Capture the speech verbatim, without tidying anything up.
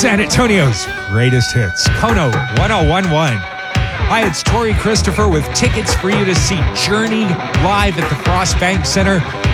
San Antonio's greatest hits, Kono one oh one one. Hi, it's Tori Christopher with tickets for you to see Journey live at the Frost Bank Center